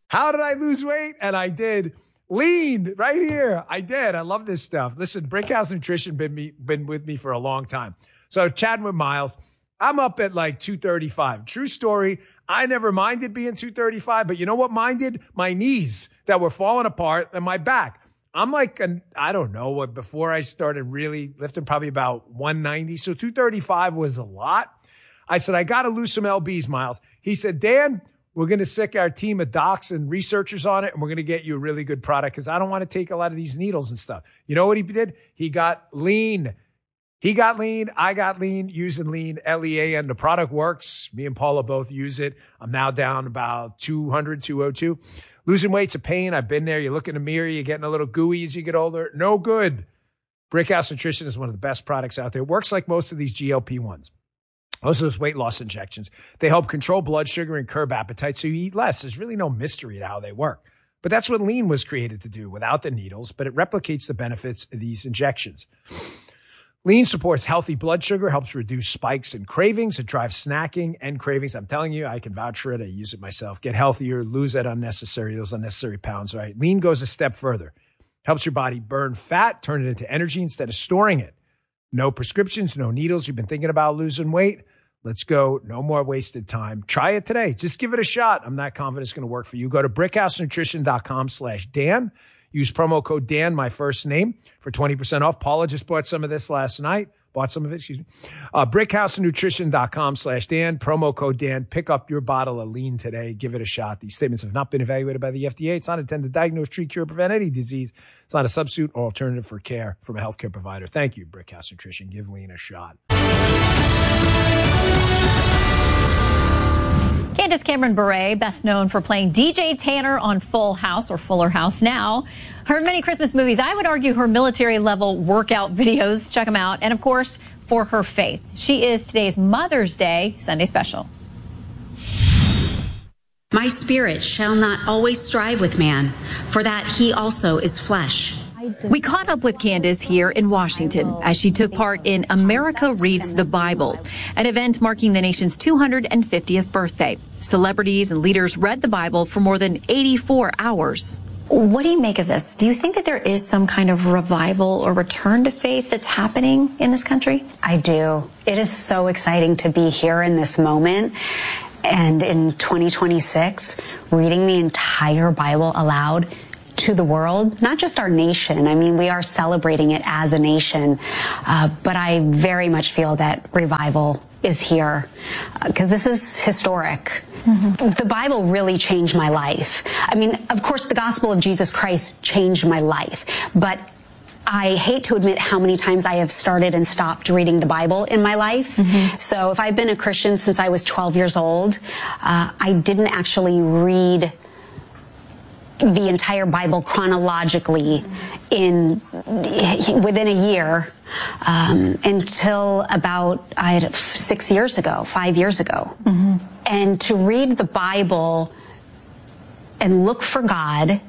How did I lose weight? And I did. Lean right here. I did. I love this stuff. Listen, Brickhouse Nutrition been with me for a long time. So chatting with Miles, I'm up at like 235. True story. I never minded being 235, but you know what minded? My knees that were falling apart and my back. I'm like, I don't know what, before I started really lifting, probably about 190. So 235 was a lot. I said, I got to lose some LBs, Miles. He said, Dan, we're going to sick our team of docs and researchers on it, and we're going to get you a really good product because I don't want to take a lot of these needles and stuff. You know what he did? He got lean. He got lean. I got lean, using lean, LEAN. The product works. Me and Paula both use it. I'm now down about 200, 202. Losing weight's a pain. I've been there. You look in the mirror, you're getting a little gooey as you get older. No good. Brickhouse Nutrition is one of the best products out there. It works like most of these GLP-1s. Most of those weight loss injections. They help control blood sugar and curb appetite so you eat less. There's really no mystery to how they work. But that's what lean was created to do without the needles, but it replicates the benefits of these injections. Lean supports healthy blood sugar, helps reduce spikes and cravings. It drives snacking and cravings. I'm telling you, I can vouch for it. I use it myself. Get healthier, lose those unnecessary pounds, right? Lean goes a step further. Helps your body burn fat, turn it into energy instead of storing it. No prescriptions, no needles. You've been thinking about losing weight? Let's go. No more wasted time. Try it today. Just give it a shot. I'm not confident it's going to work for you. Go to brickhousenutrition.com/Dan. Use promo code Dan, my first name, for 20% off. Paula just bought some of this last night. Brickhousenutrition.com/Dan. Promo code Dan. Pick up your bottle of lean today. Give it a shot. These statements have not been evaluated by the FDA. It's not intended to diagnose, treat, cure, or prevent any disease. It's not a substitute or alternative for care from a healthcare provider. Thank you, Brickhouse Nutrition. Give lean a shot. Candace Cameron Bure, best known for playing DJ Tanner on Full House or Fuller House now. Her many Christmas movies, I would argue her military-level workout videos. Check them out. And, of course, for her faith. She is today's Mother's Day Sunday special. My spirit shall not always strive with man, for that he also is flesh. We caught up with Candace here in Washington as she took part in America Reads the Bible, an event marking the nation's 250th birthday. Celebrities and leaders read the Bible for more than 84 hours. What do you make of this? Do you think that there is some kind of revival or return to faith that's happening in this country? I do. It is so exciting to be here in this moment. And in 2026, reading the entire Bible aloud to the world, not just our nation. I mean, we are celebrating it as a nation, but I very much feel that revival is here because this is historic. Mm-hmm. The Bible really changed my life. I mean, of course, the gospel of Jesus Christ changed my life, but I hate to admit how many times I have started and stopped reading the Bible in my life. Mm-hmm. So if I've been a Christian since I was 12 years old, I didn't actually read the entire Bible chronologically within a year until about 5 years ago. Mm-hmm. And to read the Bible and look for God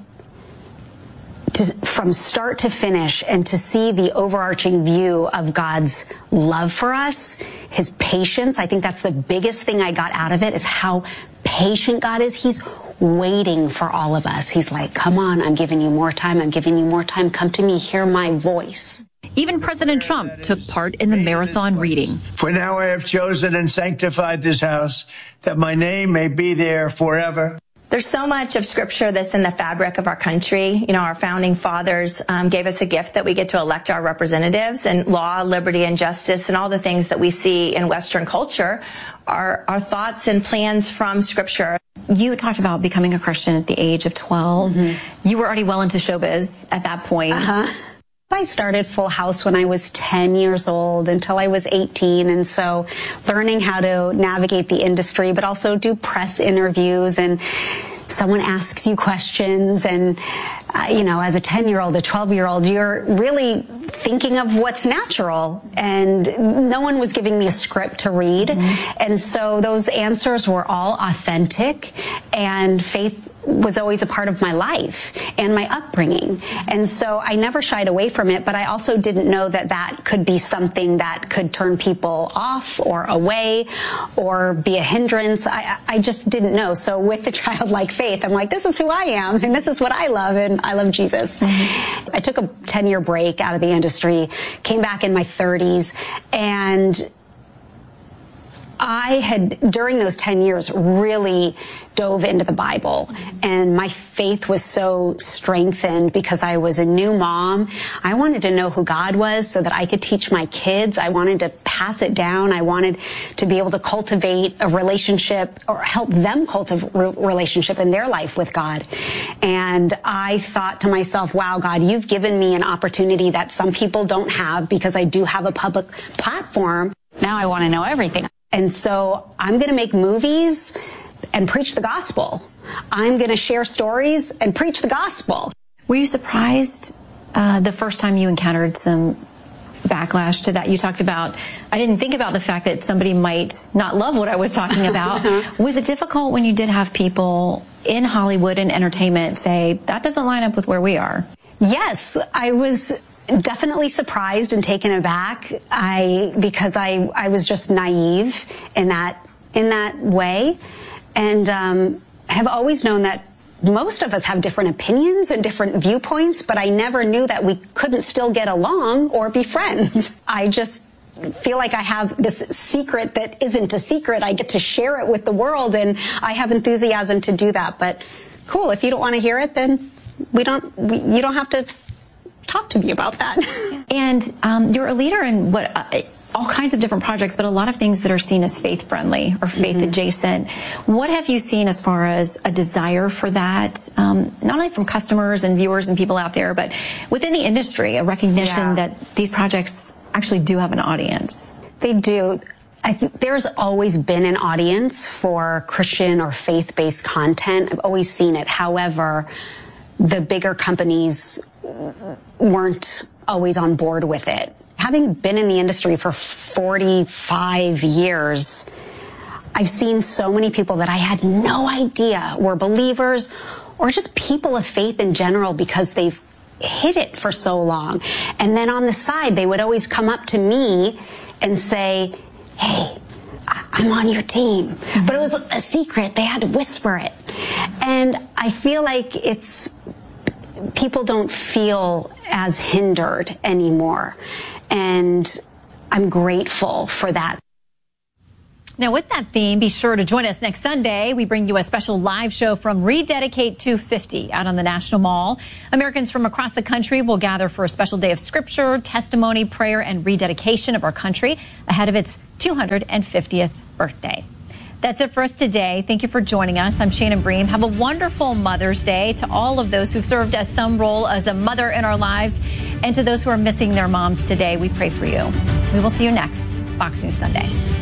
from start to finish and to see the overarching view of God's love for us, his patience. I think that's the biggest thing I got out of it, is how patient God is. He's waiting for all of us. He's like, come on, I'm giving you more time. I'm giving you more time. Come to me, hear my voice. Even President Trump took part in the marathon reading. For now I have chosen and sanctified this house, that my name may be there forever. There's so much of Scripture that's in the fabric of our country. You know, our founding fathers gave us a gift that we get to elect our representatives, and law, liberty, and justice, and all the things that we see in Western culture are thoughts and plans from Scripture. You talked about becoming a Christian at the age of 12. Mm-hmm. You were already well into showbiz at that point. I started Full House when I was 10 years old until I was 18. And so learning how to navigate the industry, but also do press interviews, and someone asks you questions, and as a 10-year-old, a 12-year-old, you're really thinking of what's natural. And no one was giving me a script to read. Mm-hmm. And so those answers were all authentic, and faith was always a part of my life and my upbringing. And so I never shied away from it, but I also didn't know that that could be something that could turn people off or away or be a hindrance. I just didn't know. So with the childlike faith, I'm like, this is who I am, and this is what I love, and I love Jesus. Mm-hmm. I took a 10-year break out of the industry, came back in my 30s, and I had, during those 10 years, really dove into the Bible, and my faith was so strengthened because I was a new mom. I wanted to know who God was so that I could teach my kids. I wanted to pass it down. I wanted to be able to cultivate a relationship or help them cultivate a relationship in their life with God. And I thought to myself, wow, God, you've given me an opportunity that some people don't have because I do have a public platform. Now I want to know everything. And so I'm going to make movies and preach the gospel. I'm going to share stories and preach the gospel. Were you surprised the first time you encountered some backlash to that? You talked about, I didn't think about the fact that somebody might not love what I was talking about. Was it difficult when you did have people in Hollywood and entertainment say, that doesn't line up with where we are? Yes, I was definitely surprised and taken aback. Because I was just naive in that way, and have always known that most of us have different opinions and different viewpoints, but I never knew that we couldn't still get along or be friends. I just feel like I have this secret that isn't a secret. I get to share it with the world, and I have enthusiasm to do that. But cool, if you don't want to hear it, then you don't have to talk to me about that. And you're a leader in all kinds of different projects, but a lot of things that are seen as faith-friendly or faith-adjacent. What have you seen as far as a desire for that, not only from customers and viewers and people out there, but within the industry, a recognition that these projects actually do have an audience? They do. I think there's always been an audience for Christian or faith-based content. I've always seen it. However, the bigger companies weren't always on board with it. Having been in the industry for 45 years, I've seen so many people that I had no idea were believers or just people of faith in general because they've hid it for so long. And then on the side, they would always come up to me and say, hey, I'm on your team. But it was a secret. They had to whisper it. And I feel like people don't feel as hindered anymore. And I'm grateful for that. Now, with that theme, be sure to join us next Sunday. We bring you a special live show from Rededicate 250 out on the National Mall. Americans from across the country will gather for a special day of scripture, testimony, prayer, and rededication of our country ahead of its 250th birthday. That's it for us today. Thank you for joining us. I'm Shannon Bream. Have a wonderful Mother's Day to all of those who've served as some role as a mother in our lives, and to those who are missing their moms today. We pray for you. We will see you next Fox News Sunday.